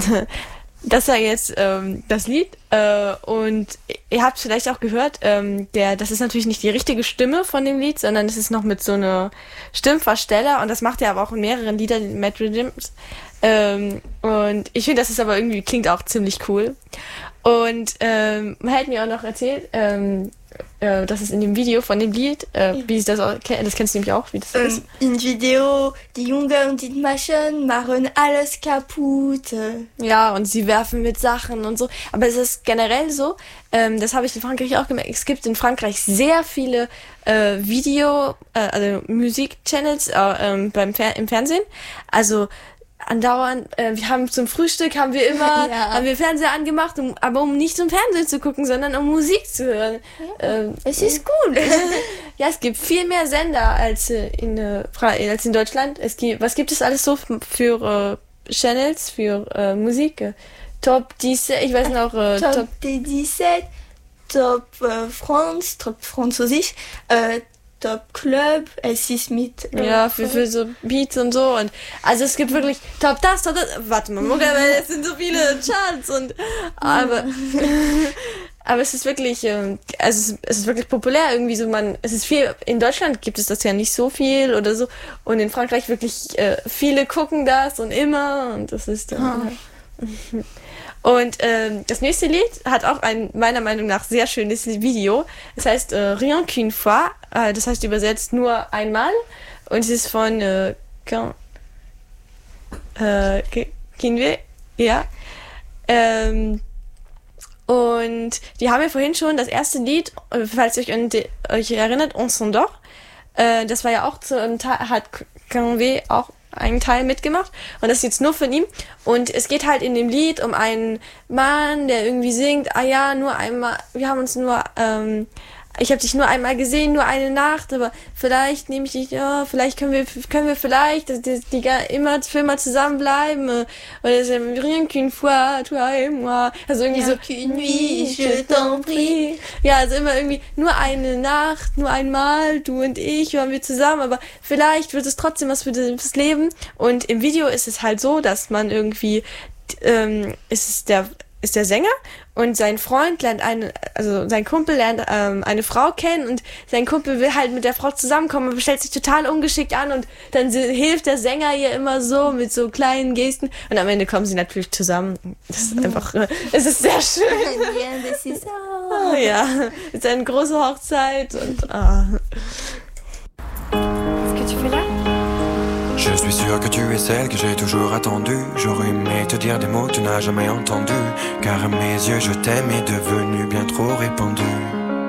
Das war jetzt das Lied und ihr habt vielleicht auch gehört, das ist natürlich nicht die richtige Stimme von dem Lied, sondern es ist noch mit so einer Stimmversteller und das macht er aber auch in mehreren Liedern, Matt Rhythms. Und ich finde, das ist aber irgendwie, klingt auch ziemlich cool. Und man hat mir auch noch erzählt, dass es in dem Video von dem Lied, wie es das kennst du nämlich auch, wie das ist. Im Video, die Jungen und die Maschen machen alles kaputt. Ja, und sie werfen mit Sachen und so. Aber es ist generell so, das habe ich in Frankreich auch gemerkt, es gibt in Frankreich sehr viele also Musik-Channels im Fernsehen. Also andauernd, wir haben zum Frühstück, haben wir Fernseher angemacht, um nicht zum Fernsehen zu gucken, sondern um Musik zu hören. Es ist cool. Ja, es gibt viel mehr Sender als in Deutschland. Was gibt es alles so für Channels, für Musik? Top 10, ich weiß noch, Top 17, Top France, Top Französisch, Top Club, es ist mit... ja, für so Beats und so. Und also es gibt wirklich Top das. Warte mal, es sind so viele Charts aber es ist wirklich, es ist wirklich populär irgendwie so, es ist viel, in Deutschland gibt es das ja nicht so viel oder so und in Frankreich wirklich viele gucken das und immer und das ist Und das nächste Lied hat auch ein meiner Meinung nach sehr schönes Video. Es heißt Rien qu'une fois, das heißt übersetzt nur einmal. Und es ist von Kinwe, ja. Und die haben wir vorhin schon das erste Lied, falls ihr euch erinnert, On s'endort. Das war ja auch hat Kinwe auch einen Teil mitgemacht und das ist jetzt nur von ihm und es geht halt in dem Lied um einen Mann, der irgendwie singt, nur einmal, ich habe dich nur einmal gesehen, nur eine Nacht, aber vielleicht nehme ich dich, vielleicht können wir vielleicht immer für immer zusammenbleiben oder so, rien qu'une fois, toi et moi, also irgendwie so qu'une nuit, je t'en prie. Ja, also immer irgendwie nur eine Nacht, nur einmal, du und ich, waren wir zusammen, aber vielleicht wird es trotzdem was fürs Leben und im Video ist es halt so, dass man irgendwie ist der Sänger und sein Freund sein Kumpel lernt eine Frau kennen und sein Kumpel will halt mit der Frau zusammenkommen, aber stellt sich total ungeschickt an und dann hilft der Sänger ihr immer so mit so kleinen Gesten und am Ende kommen sie natürlich zusammen. Das ist einfach, es ist sehr schön. Ja, es ist eine große Hochzeit und Qu'est-ce que tu fais là? Je suis sûr que tu es celle que j'ai toujours attendue. J'aurais aimé te dire des mots que tu n'as jamais entendus, car à mes yeux je t'aime est devenu bien trop répandu.